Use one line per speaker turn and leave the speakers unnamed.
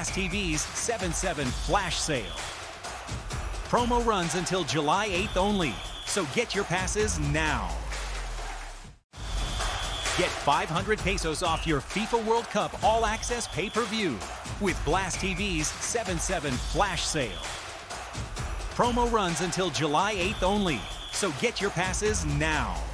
Blast TV's 7/7 flash sale. Promo runs until July 8th only, so get your passes now. Get 500 pesos off your FIFA World Cup all-access pay-per-view with Blast TV's 7/7 flash sale. Promo runs until July 8th only, so get your passes now.